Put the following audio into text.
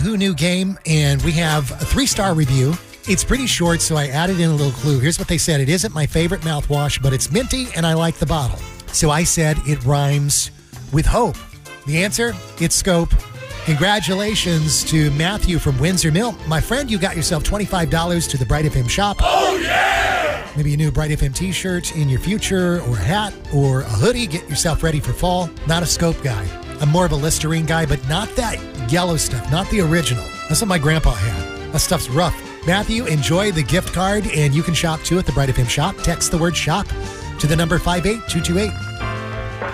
Who Knew game, and we have a 3-star review. It's pretty short, so I added in a little clue. Here's what they said. It isn't my favorite mouthwash, but it's minty, and I like the bottle. So I said it rhymes with hope. The answer? It's Scope. Congratulations to Matthew from Windsor Mill. My friend, you got yourself $25 to the Bright FM shop. Oh, yeah! Maybe a new Bright FM t-shirt in your future, or a hat, or a hoodie. Get yourself ready for fall. Not a Scope guy. I'm more of a Listerine guy, but not that yellow stuff, not the original. That's what my grandpa had. That stuff's rough. Matthew, enjoy the gift card, and you can shop too at the Bright FM shop. Text the word shop to the number 58228.